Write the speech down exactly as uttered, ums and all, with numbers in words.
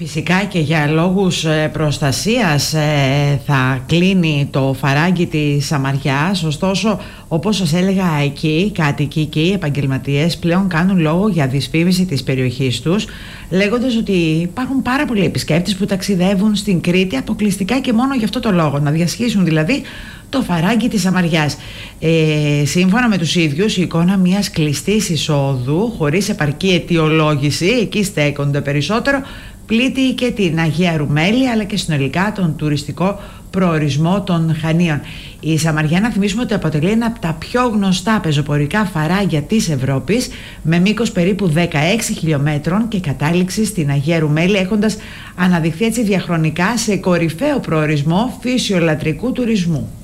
Φυσικά και για λόγους προστασίας θα κλείνει το φαράγγι της Σαμαριάς. Ωστόσο, όπως σας έλεγα, εκεί οι κάτοικοι και οι επαγγελματίες πλέον κάνουν λόγο για δυσφήμιση της περιοχής τους, λέγοντας ότι υπάρχουν πάρα πολλοί επισκέπτες που ταξιδεύουν στην Κρήτη αποκλειστικά και μόνο για αυτό το λόγο, να διασχίσουν δηλαδή το φαράγγι της Σαμαριάς. Ε, σύμφωνα με τους ίδιους, η εικόνα μιας κλειστής εισόδου χωρίς επαρκή αιτιολόγηση, εκεί στέκονται περισσότερο, πλήττει και την Αγία Ρουμέλη αλλά και συνολικά τον τουριστικό προορισμό των Χανίων. Η Σαμαριά, να θυμίσουμε ότι αποτελεί ένα από τα πιο γνωστά πεζοπορικά φαράγγια της Ευρώπης, με μήκος περίπου δεκαέξι χιλιόμετρων και κατάληξη στην Αγία Ρουμέλη, έχοντας αναδειχθεί έτσι διαχρονικά σε κορυφαίο προορισμό φυσιολατρικού τουρισμού.